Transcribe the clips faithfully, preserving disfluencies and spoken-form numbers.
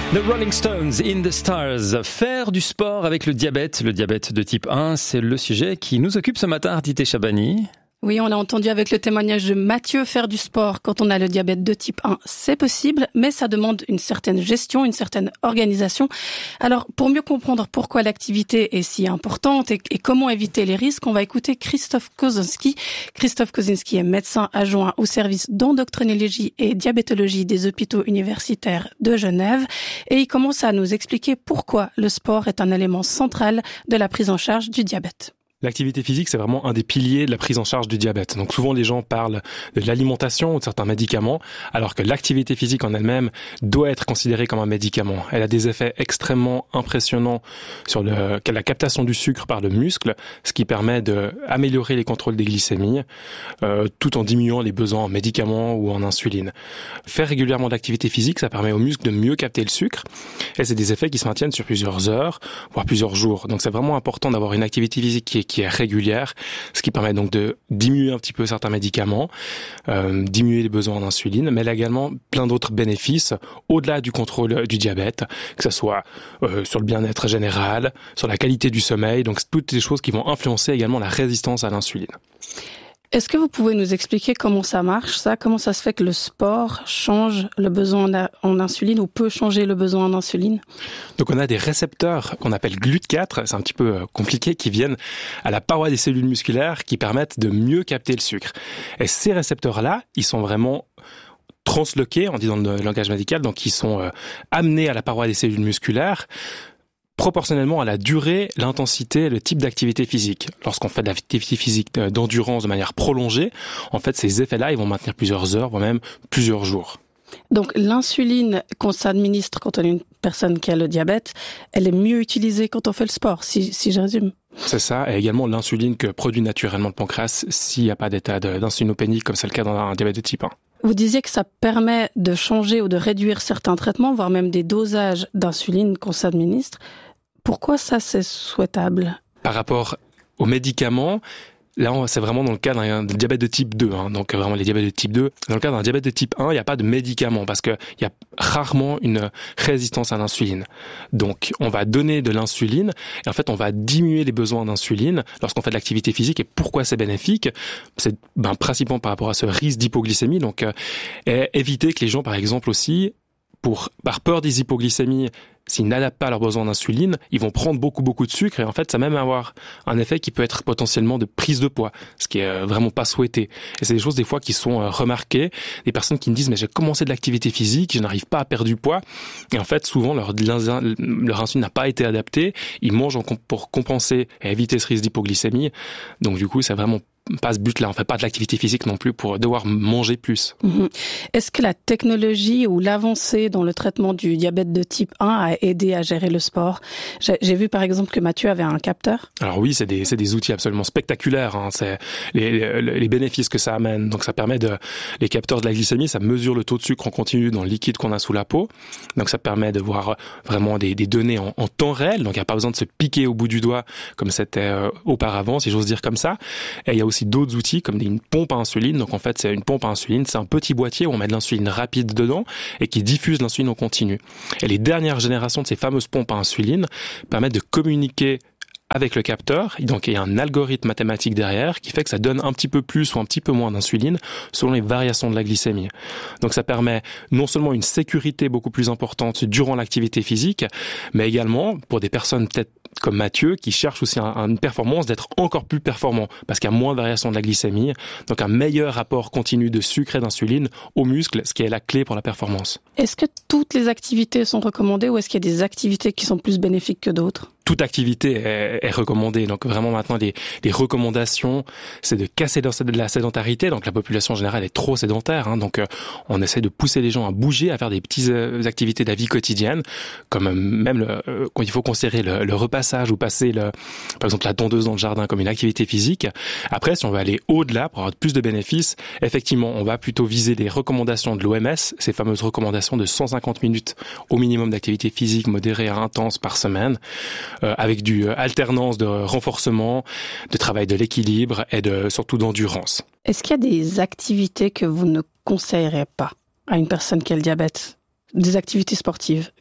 The Rolling Stones, In the Stars. Faire du sport avec le diabète, le diabète de type un, c'est le sujet qui nous occupe ce matin, Ardité Chabani. Oui, on l'a entendu avec le témoignage de Mathieu, faire du sport quand on a le diabète de type un, c'est possible, mais ça demande une certaine gestion, une certaine organisation. Alors, pour mieux comprendre pourquoi l'activité est si importante et, et comment éviter les risques, on va écouter Christophe Kozinski. Christophe Kozinski est médecin adjoint au service d'endocrinologie et diabétologie des hôpitaux universitaires de Genève et il commence à nous expliquer pourquoi le sport est un élément central de la prise en charge du diabète. L'activité physique, c'est vraiment un des piliers de la prise en charge du diabète. Donc souvent, les gens parlent de l'alimentation ou de certains médicaments, alors que l'activité physique en elle-même doit être considérée comme un médicament. Elle a des effets extrêmement impressionnants sur le, la captation du sucre par le muscle, ce qui permet d'améliorer les contrôles des glycémies, euh, tout en diminuant les besoins en médicaments ou en insuline. Faire régulièrement de l'activité physique, ça permet aux muscles de mieux capter le sucre, et c'est des effets qui se maintiennent sur plusieurs heures, voire plusieurs jours. Donc c'est vraiment important d'avoir une activité physique qui est qui est régulière, ce qui permet donc de diminuer un petit peu certains médicaments, euh, diminuer les besoins en insuline, mais elle a également plein d'autres bénéfices au-delà du contrôle du diabète, que ce soit euh, sur le bien-être général, sur la qualité du sommeil, donc toutes les choses qui vont influencer également la résistance à l'insuline. Est-ce que vous pouvez nous expliquer comment ça marche, ça? Comment ça se fait que le sport change le besoin en insuline ou peut changer le besoin en insuline? Donc on a des récepteurs qu'on appelle G L U T quatre, c'est un petit peu compliqué, qui viennent à la paroi des cellules musculaires qui permettent de mieux capter le sucre. Et ces récepteurs-là, ils sont vraiment transloqués, on dit dans le langage médical, donc ils sont euh, amenés à la paroi des cellules musculaires proportionnellement à la durée, l'intensité, le type d'activité physique. Lorsqu'on fait de l'activité physique d'endurance de manière prolongée, en fait, ces effets-là, ils vont maintenir plusieurs heures, voire même plusieurs jours. Donc, l'insuline qu'on s'administre quand on est une personne qui a le diabète, elle est mieux utilisée quand on fait le sport, si, si je résume. C'est ça, et également l'insuline que produit naturellement le pancréas s'il n'y a pas d'état d'insulinopénie, comme c'est le cas dans un diabète de type un. Vous disiez que ça permet de changer ou de réduire certains traitements, voire même des dosages d'insuline qu'on s'administre. Pourquoi ça, c'est souhaitable? Par rapport aux médicaments, là, c'est vraiment dans le cas d'un diabète de type deux, hein, donc vraiment les diabètes de type deux. Dans le cas d'un diabète de type un, il n'y a pas de médicaments parce qu'il y a rarement une résistance à l'insuline. Donc, on va donner de l'insuline et en fait, on va diminuer les besoins d'insuline lorsqu'on fait de l'activité physique. Et pourquoi c'est bénéfique? C'est ben, principalement par rapport à ce risque d'hypoglycémie. Donc, euh, éviter que les gens, par exemple aussi, pour par peur des hypoglycémies, s'ils n'adaptent pas leurs besoins d'insuline, ils vont prendre beaucoup, beaucoup de sucre et en fait, ça va même avoir un effet qui peut être potentiellement de prise de poids, ce qui est vraiment pas souhaité. Et c'est des choses des fois qui sont remarquées, des personnes qui me disent « mais j'ai commencé de l'activité physique, je n'arrive pas à perdre du poids ». Et en fait, souvent, leur, leur insuline n'a pas été adaptée, ils mangent pour compenser et éviter ce risque d'hypoglycémie. Donc du coup, c'est vraiment pas ce but-là. On fait pas de l'activité physique non plus pour devoir manger plus. Mmh. Est-ce que la technologie ou l'avancée dans le traitement du diabète de type un a aidé à gérer le sport? J'ai, j'ai vu par exemple que Mathieu avait un capteur. Alors oui, c'est des, c'est des outils absolument spectaculaires. Hein. C'est les, les, les bénéfices que ça amène. Donc ça permet de, les capteurs de la glycémie, ça mesure le taux de sucre en continu dans le liquide qu'on a sous la peau. Donc ça permet de voir vraiment des, des données en, en temps réel. Donc il n'y a pas besoin de se piquer au bout du doigt comme c'était euh, auparavant, si j'ose dire comme ça. Et il y a aussi d'autres outils comme une pompe à insuline. Donc en fait, c'est une pompe à insuline, c'est un petit boîtier où on met de l'insuline rapide dedans et qui diffuse l'insuline en continu. Et les dernières générations de ces fameuses pompes à insuline permettent de communiquer avec le capteur, donc il y a un algorithme mathématique derrière qui fait que ça donne un petit peu plus ou un petit peu moins d'insuline selon les variations de la glycémie. Donc ça permet non seulement une sécurité beaucoup plus importante durant l'activité physique, mais également pour des personnes peut-être comme Mathieu qui cherchent aussi un, une performance d'être encore plus performant parce qu'il y a moins de variations de la glycémie, donc un meilleur rapport continu de sucre et d'insuline aux muscles, ce qui est la clé pour la performance. Est-ce que toutes les activités sont recommandées ou est-ce qu'il y a des activités qui sont plus bénéfiques que d'autres? Toute activité est, est recommandée. Donc vraiment maintenant, les, les recommandations, c'est de casser de la sédentarité. Donc la population générale est trop sédentaire. Hein, donc euh, on essaie de pousser les gens à bouger, à faire des petites euh, activités de la vie quotidienne, comme euh, même le, euh, quand il faut considérer le, le repassage ou passer, le, par exemple, la tondeuse dans le jardin comme une activité physique. Après, si on veut aller au-delà pour avoir plus de bénéfices, effectivement, on va plutôt viser les recommandations de l'O M S, ces fameuses recommandations de cent cinquante minutes au minimum d'activité physique modérée à intense par semaine. Euh, avec du euh, alternance de renforcement, de travail de l'équilibre et de surtout d'endurance. Est-ce qu'il y a des activités que vous ne conseillerez pas à une personne qui a le diabète? Des activités sportives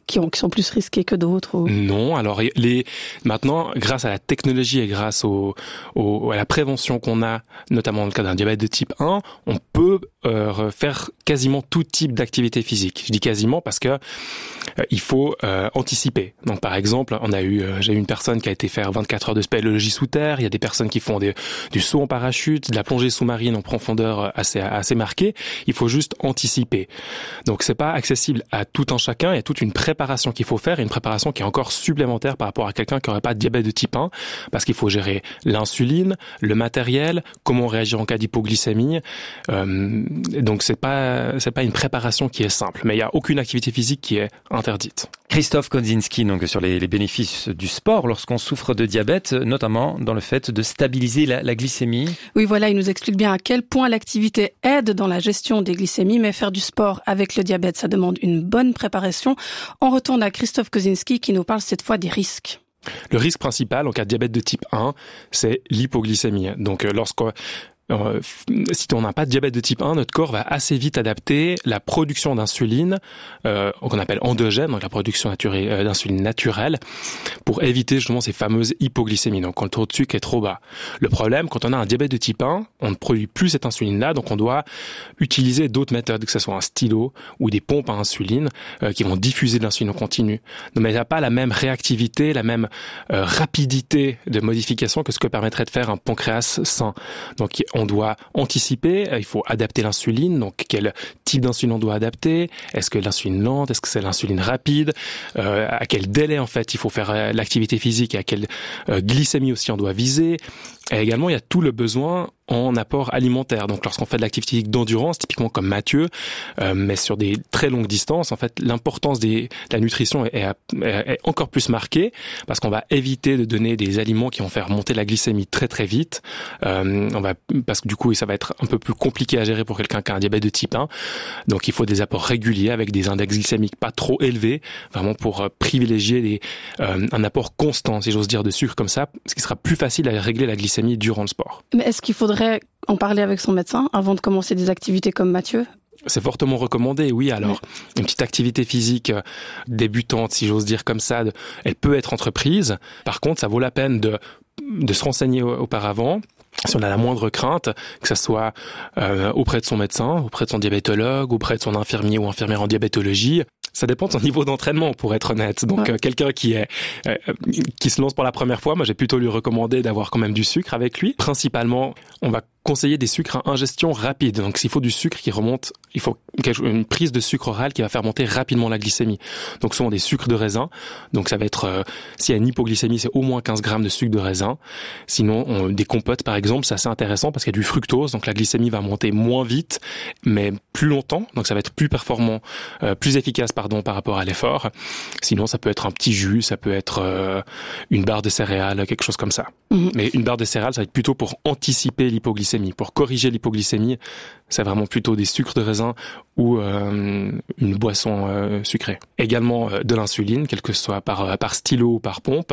qui, ont, qui sont plus risqués que d'autres ou... Non, alors les maintenant, grâce à la technologie et grâce au, au à la prévention qu'on a, notamment dans le cas d'un diabète de type un, on peut euh, faire quasiment tout type d'activité physique. Je dis quasiment parce que euh, il faut euh, anticiper. Donc par exemple, on a eu euh, j'ai eu une personne qui a été faire vingt-quatre heures de spéléologie sous terre, il y a des personnes qui font des, du saut en parachute, de la plongée sous-marine en profondeur assez assez marquée. Il faut juste anticiper. Donc c'est pas accessible à tout un chacun, il y a toute une préparation qu'il faut faire, et une préparation qui est encore supplémentaire par rapport à quelqu'un qui n'aurait pas de diabète de type un, parce qu'il faut gérer l'insuline, le matériel, comment réagir en cas d'hypoglycémie. Euh, donc c'est pas c'est pas une préparation qui est simple, mais il y a aucune activité physique qui est interdite. Christophe Kozinski, donc sur les, les bénéfices du sport lorsqu'on souffre de diabète, notamment dans le fait de stabiliser la, la glycémie. Oui, voilà, il nous explique bien à quel point l'activité aide dans la gestion des glycémies, mais faire du sport avec le diabète, ça demande une bonne préparation. On retourne à Christophe Kozinski qui nous parle cette fois des risques. Le risque principal en cas de diabète de type un, c'est l'hypoglycémie. Donc lorsqu'on Euh, si on n'a pas de diabète de type un, notre corps va assez vite adapter la production d'insuline, euh, qu'on appelle endogène, donc la production naturelle, euh, d'insuline naturelle, pour éviter justement ces fameuses hypoglycémies, donc quand le taux de sucre est trop bas. Le problème, quand on a un diabète de type un, on ne produit plus cette insuline-là, donc on doit utiliser d'autres méthodes, que ce soit un stylo ou des pompes à insuline, euh, qui vont diffuser de l'insuline en continu. Donc, mais il n'y a pas la même réactivité, la même euh, rapidité de modification que ce que permettrait de faire un pancréas sain. Donc on doit anticiper, il faut adapter l'insuline, donc quel type d'insuline on doit adapter, est-ce que l'insuline lente, est-ce que c'est l'insuline rapide, euh, à quel délai en fait il faut faire l'activité physique et à quelle euh, glycémie aussi on doit viser. Et également il y a tout le besoin en apport alimentaire. Donc lorsqu'on fait de l'activité physique d'endurance, typiquement comme Mathieu, euh, mais sur des très longues distances, en fait l'importance des, de la nutrition est, est, est encore plus marquée, parce qu'on va éviter de donner des aliments qui vont faire monter la glycémie très très vite. Euh, on va parce que du coup ça va être un peu plus compliqué à gérer pour quelqu'un qui a un diabète de type un. Donc il faut des apports réguliers avec des index glycémiques pas trop élevés, vraiment pour euh, privilégier des, euh, un apport constant, si j'ose dire, de sucre comme ça, ce qui sera plus facile à régler la glycémie durant le sport. Mais est-ce qu'il faudrait en parler avec son médecin avant de commencer des activités comme Mathieu? C'est fortement recommandé, oui. Alors, une petite activité physique débutante, si j'ose dire comme ça, elle peut être entreprise. Par contre, ça vaut la peine de, de se renseigner auparavant. Si on a la moindre crainte, que ça soit euh, auprès de son médecin, auprès de son diabétologue, auprès de son infirmier ou infirmière en diabétologie. Ça dépend de son niveau d'entraînement, pour être honnête. Donc, ouais. euh, quelqu'un qui est euh, qui se lance pour la première fois, moi, j'ai plutôt lui recommandé d'avoir quand même du sucre avec lui. Principalement, on va conseiller des sucres à ingestion rapide. Donc, s'il faut du sucre qui remonte, il faut une prise de sucre oral qui va faire monter rapidement la glycémie. Donc, souvent des sucres de raisin. Donc, ça va être, euh, s'il y a une hypoglycémie, c'est au moins quinze grammes de sucre de raisin. Sinon, on, des compotes, par exemple, c'est assez intéressant parce qu'il y a du fructose. Donc, la glycémie va monter moins vite, mais plus longtemps. Donc, ça va être plus performant, euh, plus efficace, pardon, par rapport à l'effort. Sinon, ça peut être un petit jus, ça peut être euh, une barre de céréales, quelque chose comme ça. Mmh. Mais une barre de céréales, ça va être plutôt pour anticiper l'hypoglycémie. Pour corriger l'hypoglycémie, c'est vraiment plutôt des sucres de raisin ou euh, une boisson euh, sucrée. Également euh, de l'insuline, quel que ce soit par, par stylo ou par pompe,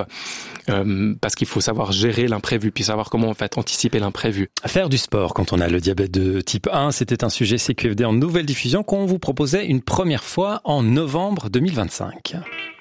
euh, parce qu'il faut savoir gérer l'imprévu, puis savoir comment en fait anticiper l'imprévu. Faire du sport quand on a le diabète de type un, c'était un sujet C Q F D en nouvelle diffusion qu'on vous proposait une première fois en novembre deux mille vingt-cinq.